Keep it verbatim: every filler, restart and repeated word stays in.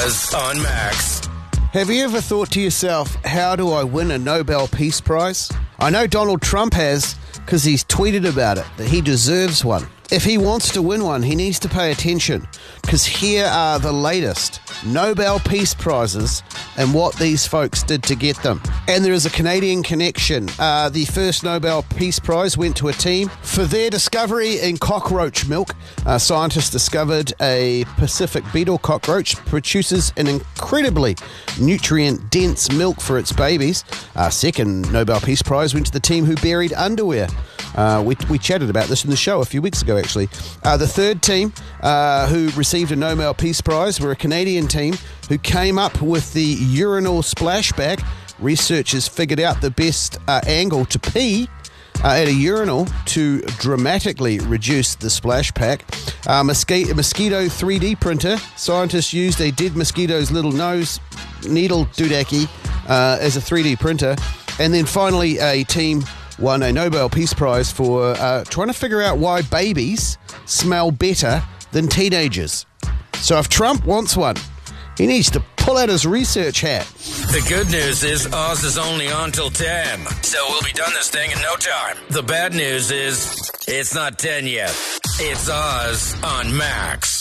Oz on Max. Have you ever thought to yourself, how do I win a Nobel Peace Prize? I know Donald Trump has, because he's tweeted about it, that he deserves one. If he wants to win one, he needs to pay attention, because here are the latest Nobel Peace Prizes and what these folks did to get them. And there is a Canadian connection. Uh, the first Nobel Peace Prize went to a team for their discovery in cockroach milk. Uh, scientists discovered a Pacific beetle cockroach produces an incredibly nutrient-dense milk for its babies. Uh, second Nobel Peace Prize went to the team who buried underwear. Uh, we, we chatted about this in the show a few weeks ago, actually. Uh, the third team uh, who received a Nobel Peace Prize were a Canadian team who came up with the urinal splashback. Researchers figured out the best uh, angle to pee uh, at a urinal to dramatically reduce the splash pack. Uh, mosquito, mosquito three D printer. Scientists used a dead mosquito's little nose needle doodacky uh, as a three D printer. And then finally, a team won a Nobel Peace Prize for uh, trying to figure out why babies smell better than teenagers. So if Trump wants one, he needs to pull out his research hat. The good news is Oz is only on till ten, so we'll be done this thing in no time. The bad news is it's not ten yet. It's Oz on Max.